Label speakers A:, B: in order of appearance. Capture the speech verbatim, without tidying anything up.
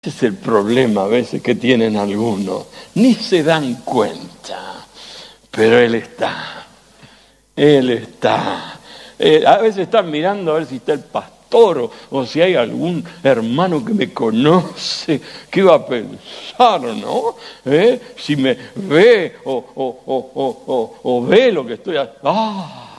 A: Ese es el problema a veces que tienen algunos. Ni se dan cuenta, pero Él está. Él está. Eh, a veces están mirando a ver si está el pastor o, o si hay algún hermano que me conoce. ¿Qué va a pensar, no? ¿Eh? Si me ve o, o, o, o, o, o ve lo que estoy haciendo. ¡Ah!